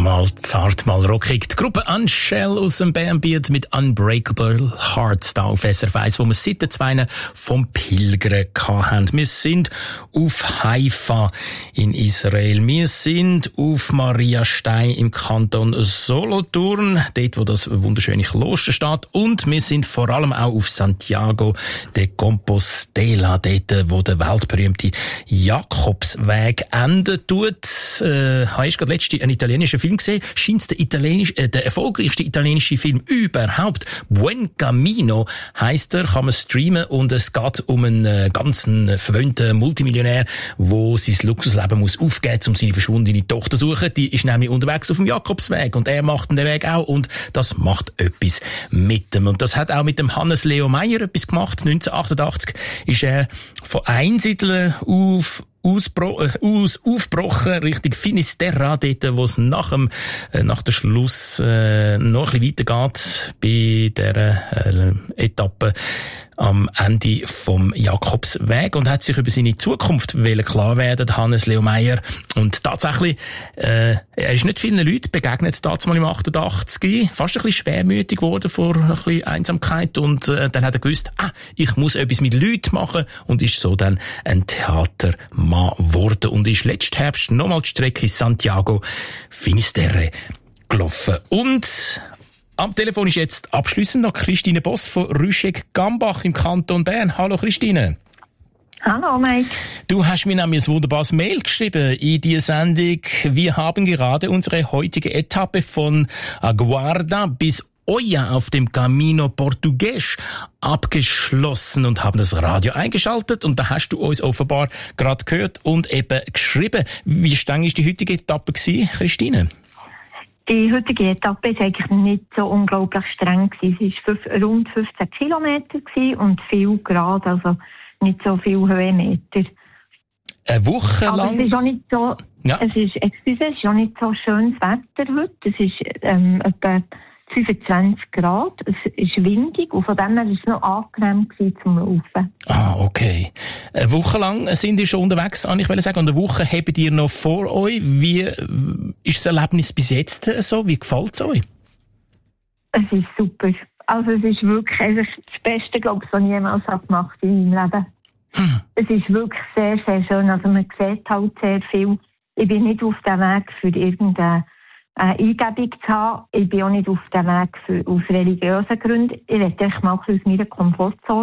Mal zart, mal rockig. Die Gruppe Unshell aus dem Bernbiet mit Unbreakable Hearts da auf SRF 1, wo wir seit den Zweien vom Pilgern hatten. Wir sind auf Haifa in Israel. Wir sind auf Mariastein im Kanton Solothurn, dort, wo das wunderschöne Kloster steht. Und wir sind vor allem auch auf Santiago de Compostela, dort, wo der weltberühmte Jakobsweg enden tut. Hast du gerade letzte einen italienischen Film gesehen? Scheint der erfolgreichste italienische Film überhaupt. Buen Camino heisst er, kann man streamen, und es geht um einen ganzen verwöhnten Multimillionär, der sein Luxusleben muss aufgeben, um seine verschwundene Tochter zu suchen. Die ist nämlich unterwegs auf dem Jakobsweg und er macht den Weg auch, und das macht etwas mit ihm. Und das hat auch mit dem Hannes Leo Meyer etwas gemacht. 1988 ist er von Einsiedeln aufgebrochen Richtung Finisterra, dort, wo es nach dem Schluss noch ein bisschen weitergeht bei dieser Etappe am Ende vom Jakobsweg, und hat sich über seine Zukunft klar werden, Hannes Leo Meyer. Und tatsächlich, er ist nicht vielen Leuten begegnet, damals im 88, fast ein bisschen schwermütig geworden vor ein bisschen Einsamkeit, und dann hat er gewusst, ich muss etwas mit Leuten machen, und ist so dann ein Theatermann geworden und ist letzten Herbst nochmal die Strecke Santiago Finisterre gelaufen. Und am Telefon ist jetzt abschliessend noch Christine Boss von Rüschegg-Gambach im Kanton Bern. Hallo Christine. Hallo Mike. Du hast mir nämlich ein wunderbares Mail geschrieben in die Sendung. Wir haben gerade unsere heutige Etappe von Aguarda bis Oia auf dem Camino Portugues abgeschlossen und haben das Radio eingeschaltet, und da hast du uns offenbar gerade gehört und eben geschrieben. Wie streng war die heutige Etappe gewesen, Christine? Die heutige Etappe war eigentlich nicht so unglaublich streng. Es war rund 15 Kilometer und viel Grad, also nicht so viel Höhenmeter. Eine Woche lang? Aber es ist auch nicht so, es ist auch nicht so schönes Wetter heute. Es ist etwa 25 Grad, es ist windig, und von dem her war es noch angenehm zum Laufen. Okay. Eine Woche lang sind ihr schon unterwegs, ich will sagen, und eine Woche habt ihr noch vor euch. Wie ist das Erlebnis bis jetzt so? Wie gefällt es euch? Es ist super. Also es ist wirklich das Beste, glaube ich, was ich jemals gemacht habe in meinem Leben. Es ist wirklich sehr, sehr schön. Also man sieht halt sehr viel. Ich bin nicht auf dem Weg für irgendeine Eingebung zu haben. Ich bin auch nicht auf dem Weg aus religiösen Gründen. Ich will echt mal aus meiner Komfortzone